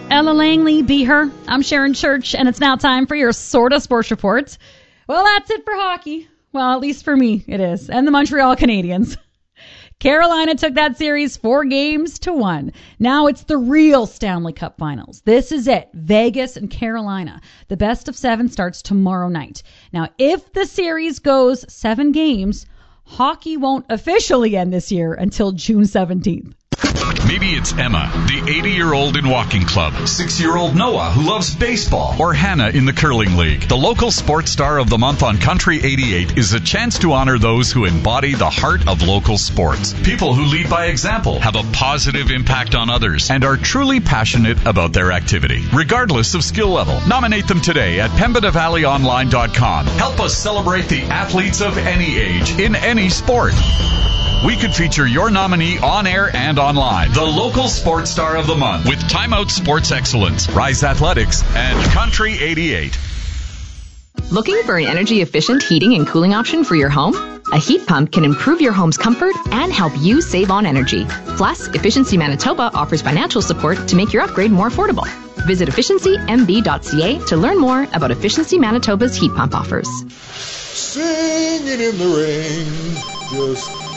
Ella Langley, Be Her. I'm Sharon Church, and it's now time for your Sorta Sports Report. Well, that's it for hockey. Well, at least for me, it is. And the Montreal Canadiens. Carolina took that series 4-1. Now it's the real Stanley Cup Finals. This is it. Vegas and Carolina. The best of 7 starts tomorrow night. Now, if the series goes 7 games, hockey won't officially end this year until June 17th. Maybe it's Emma, the 80-year-old in walking club, 6-year-old Noah, who loves baseball, or Hannah in the curling league. The local sports star of the month on Country 88 is a chance to honor those who embody the heart of local sports. People who lead by example, have a positive impact on others, and are truly passionate about their activity, regardless of skill level. Nominate them today at PembinaValleyOnline.com. Help us celebrate the athletes of any age, in any sport. We could feature your nominee on air and online. The local sports star of the month with Time Out Sports Excellence, Rise Athletics, and Country 88. Looking for an energy-efficient heating and cooling option for your home? A heat pump can improve your home's comfort and help you save on energy. Plus, Efficiency Manitoba offers financial support to make your upgrade more affordable. Visit efficiencymb.ca to learn more about Efficiency Manitoba's heat pump offers. Singing in the rain,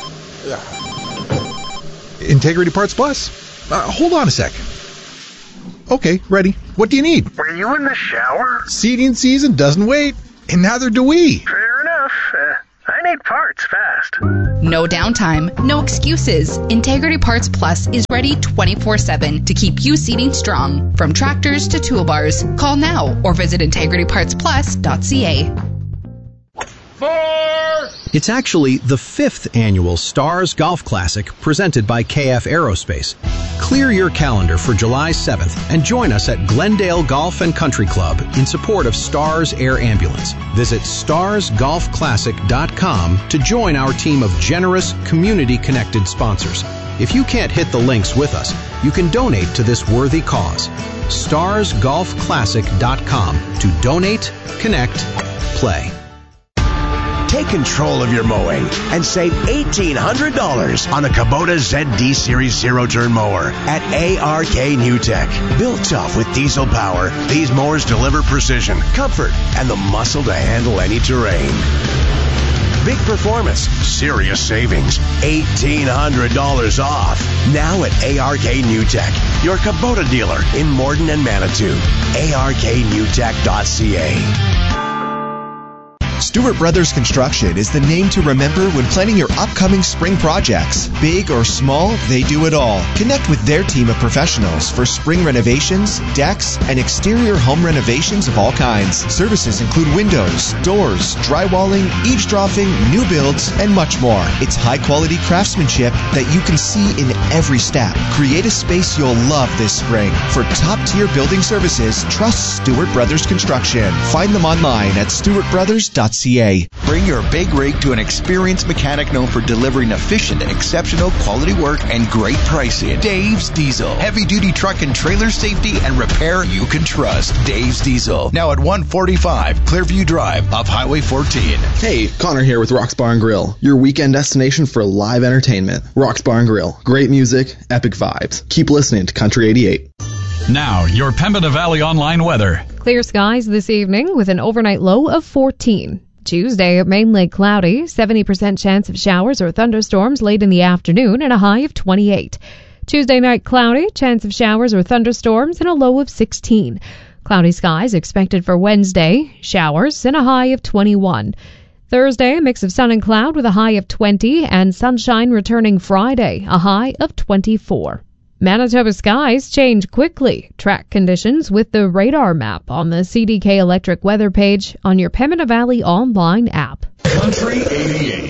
Integrity Parts Plus. Hold on a sec. Okay, ready. What do you need? Were you in the shower? Seating season doesn't wait, and neither do we. Fair enough. I need parts fast. No downtime, no excuses. Integrity Parts Plus is ready 24/7 to keep you seating strong. From tractors to toolbars, call now or visit integritypartsplus.ca. It's actually the 5th annual Stars Golf Classic presented by KF Aerospace. Clear your calendar for July 7th and join us at Glendale Golf and Country Club in support of Stars Air Ambulance. Visit starsgolfclassic.com to join our team of generous, community-connected sponsors. If you can't hit the links with us, you can donate to this worthy cause. starsgolfclassic.com to donate, connect, play. Take control of your mowing and save $1,800 on the Kubota ZD Series zero-turn mower at ARK New Tech. Built tough with diesel power, these mowers deliver precision, comfort, and the muscle to handle any terrain. Big performance, serious savings, $1,800 off. Now at ARK New Tech, your Kubota dealer in Morden and Manitou. ARKNewTech.ca. Stewart Brothers Construction is the name to remember when planning your upcoming spring projects. Big or small, they do it all. Connect with their team of professionals for spring renovations, decks, and exterior home renovations of all kinds. Services include windows, doors, drywalling, eavesdropping, new builds, and much more. It's high-quality craftsmanship that you can see in every step. Create a space you'll love this spring. For top-tier building services, trust Stewart Brothers Construction. Find them online at stewartbrothers.ca. Bring your big rig to an experienced mechanic known for delivering efficient, exceptional quality work and great pricing. Dave's Diesel. Heavy-duty truck and trailer safety and repair you can trust. Dave's Diesel. Now at 145 Clearview Drive off Highway 14. Hey, Connor here with Rock's Bar and Grill, your weekend destination for live entertainment. Rock's Bar and Grill. Great music, epic vibes. Keep listening to Country 88. Now, your Pembina Valley Online weather. Clear skies this evening with an overnight low of 14. Tuesday, mainly cloudy, 70% chance of showers or thunderstorms late in the afternoon and a high of 28. Tuesday night cloudy, chance of showers or thunderstorms and a low of 16. Cloudy skies expected for Wednesday, showers and a high of 21. Thursday, a mix of sun and cloud with a high of 20 and sunshine returning Friday, a high of 24. Manitoba skies change quickly. Track conditions with the radar map on the CDK Electric weather page on your Pembina Valley online app. Country 88.